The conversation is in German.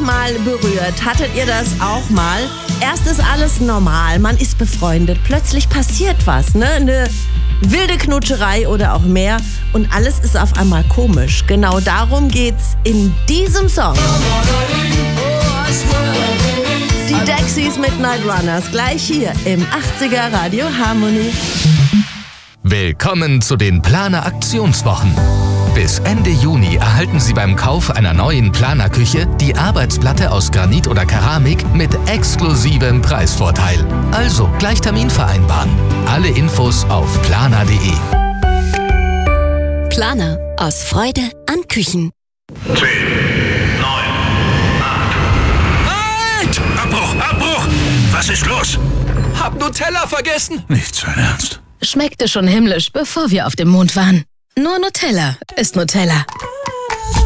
mal berührt? Hattet ihr das auch mal? Erst ist alles normal, man ist befreundet. Plötzlich passiert was, ne? Eine wilde Knutscherei oder auch mehr. Und alles ist auf einmal komisch. Genau darum geht's in diesem Song. Die Dexys Midnight Runners, gleich hier im 80er Radio Harmony. Willkommen zu den Planer Aktionswochen. Bis Ende Juni erhalten Sie beim Kauf einer neuen Planerküche die Arbeitsplatte aus Granit oder Keramik mit exklusivem Preisvorteil. Also gleich Termin vereinbaren. Alle Infos auf planer.de. Planer, aus Freude an Küchen. 10, 9, 8. Halt! Abbruch! Was ist los? Hab Nutella vergessen. Nicht sein Ernst. Schmeckte schon himmlisch, bevor wir auf dem Mond waren. Nur Nutella ist Nutella.